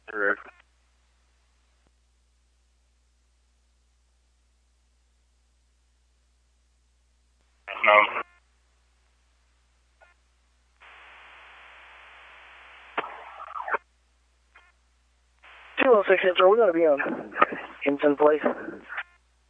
Correct. No. 206 Central, we're going to be on Hinton Place.